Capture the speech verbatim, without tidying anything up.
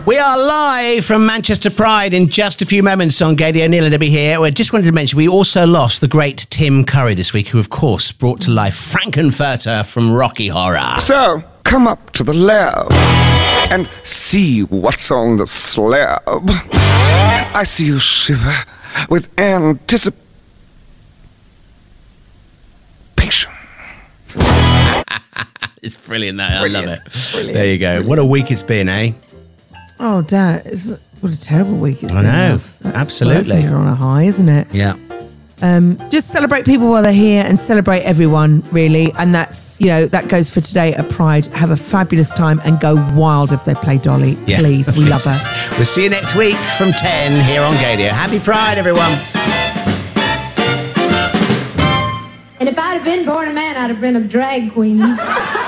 We are live from Manchester Pride in just a few moments on Gadio. Neil and Debbie here. I just wanted to mention we also lost the great Tim Curry this week, who of course brought to life Frankenfurter from Rocky Horror. So, come up to the lab and see what's on the slab. I see you shiver with anticipation. It's brilliant, that. Brilliant. I love it. Brilliant. There you go. Brilliant. What a week it's been, eh? Oh, Dad, it's, what a terrible week it's I been. know, love. That's, absolutely. Well, that's on a high, isn't it? Yeah. Um, just celebrate people while they're here and celebrate everyone, really. And that's, you know, that goes for today at Pride. Have a fabulous time and go wild if they play Dolly. Yeah, Please, we please. love her. We'll see you next week from ten here on Gadio. Happy Pride, everyone. And if I'd have been born a man, I'd have been a drag queen.